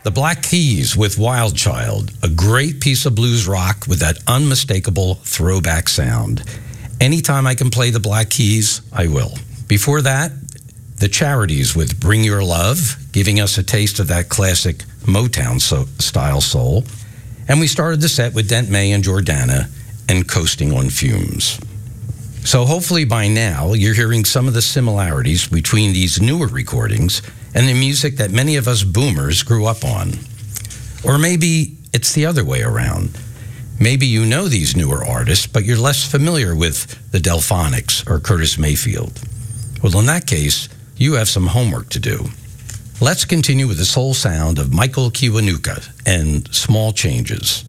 The Black Keys with Wild Child, a great piece of blues rock with that unmistakable throwback sound. Anytime I can play the Black Keys, I will. Before that, the Charities with Bring Your Love, giving us a taste of that classic Motown style soul. And we started the set with Dent May and Jordana and Coasting on Fumes. So hopefully by now you're hearing some of the similarities between these newer recordings and the music that many of us boomers grew up on. Or maybe it's the other way around. Maybe you know these newer artists, but you're less familiar with the Delphonics or Curtis Mayfield. Well, in that case, you have some homework to do. Let's continue with the soul sound of Michael Kiwanuka and Small Changes.